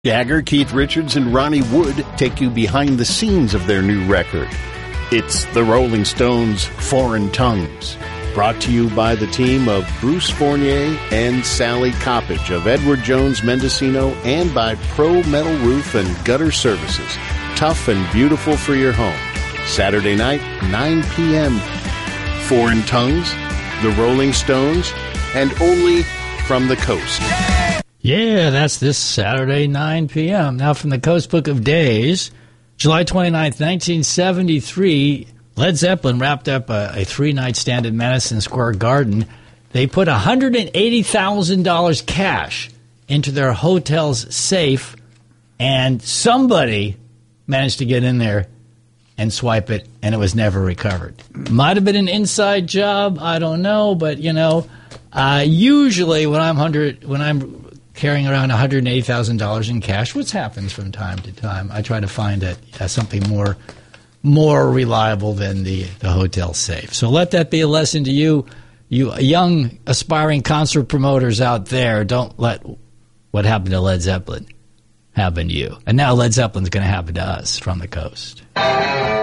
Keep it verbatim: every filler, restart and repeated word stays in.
Jagger, Keith Richards, and Ronnie Wood take you behind the scenes of their new record. It's the Rolling Stones' Foreign Tongues, brought to you by the team of Bruce Fournier and Sally Coppage of Edward Jones Mendocino and by Pro Metal Roof and Gutter Services. Tough and beautiful for your home. Saturday night, nine p.m. Foreign Tongues, the Rolling Stones, and only from the coast. Yeah, that's this Saturday, nine p.m. Now from the Coast Book of Days, July twenty-ninth, nineteen seventy-three, Led Zeppelin wrapped up a, a three-night stand at Madison Square Garden. They put one hundred eighty thousand dollars cash into their hotel's safe, and somebody managed to get in there and swipe it, and it was never recovered. Might have been an inside job, I don't know, but, you know, uh, usually when I'm hundred, when I'm carrying around one hundred eighty thousand dollars in cash, which happens from time to time, I try to find it, uh, something more more reliable than the, the hotel safe. So let that be a lesson to you, you young, aspiring concert promoters out there. Don't let what happened to Led Zeppelin happen to you. And now Led Zeppelin's going to happen to us from the coast.